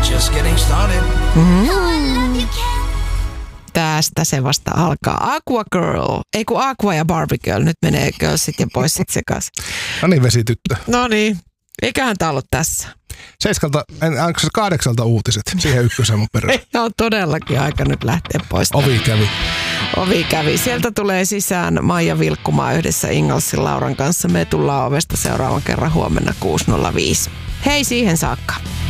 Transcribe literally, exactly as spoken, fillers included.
just getting started. Mm. Tästä se vasta alkaa. Aqua Girl. Ei kun Aqua ja Barbie Girl. Nyt menee girlsit ja boysit sekas. No niin, vesityttö. No niin. Eiköhän tää ollut tässä. Seiskalta, onko se kahdeksalta uutiset? Siihen ykkösen mun perään. Joo, todellakin aika nyt lähteä pois. Ovi kävi. Ovi kävi. Sieltä tulee sisään Maija Vilkkumaa yhdessä Ingalsin Lauran kanssa. Me tullaan ovesta seuraavan kerran huomenna kuusi nolla viisi. Hei siihen saakka.